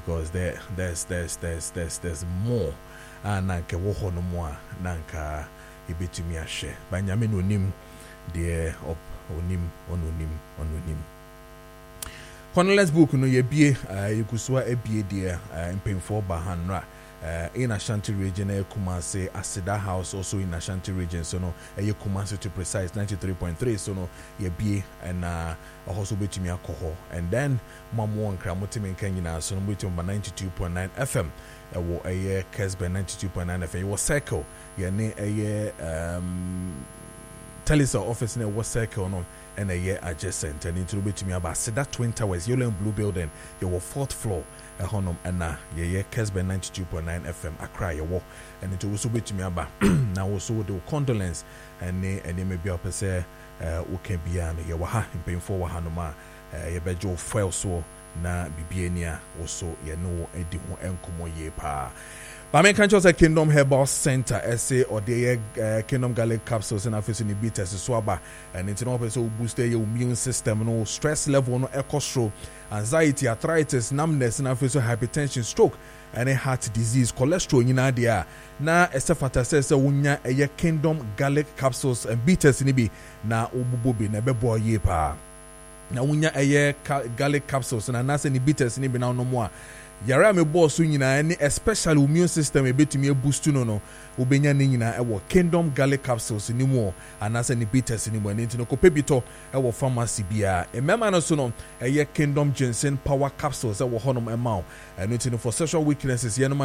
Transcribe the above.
because there's more nanka wo ho no mo a nanka ebetumi ahye banyame no nim de op onim Cornelius book no ye bie yekusua ebie de mpemfo bahanra in Ashanti region Kumasi Asida House also in Ashanti region so no Kumasi to precise 93.3 so no ye bie and also betumi akoho and then mamu ankra motimi nkanyina so no betumi 92.9 FM wo Kesbe 92.9 FM wo circle ye ne Telisa office ne wo circle no and adjacent and into betumi aba Asida Twin Towers yellow and blue building ye wo 4th floor honum and ye Kesbe 92.9 FM Accra ye wo and it also betumi aba now also the condolence and maybe up say okay bia no ye wa ha mpemfo wa hanoma ye bejo fuel so na bibiania also ye no edi ho enkomo ye pa but I can't say Kingdom Herbal Center essay or the Kingdom Garlic capsules and office in the bitters swaba and it's no person boost your immune system no stress level no cholesterol anxiety arthritis numbness and office hypertension stroke and heart disease cholesterol in idea na esafata says wunya a Kingdom Garlic capsules and bitters in be na obubobi na bebo ye pa na wunya a garlic capsules and anase ni bitters in be na no more yara me boss nyina any especially immune system e betumi boost no obenya ne nyina e wo Kingdom Garlic capsules ni mo anase ni bitters ni mo ani ntino ko pebito e wo pharmacy bia e mema no so no e Kingdom Ginseng power capsules e wo honom e ma eno ntino for sexual weaknesses ye no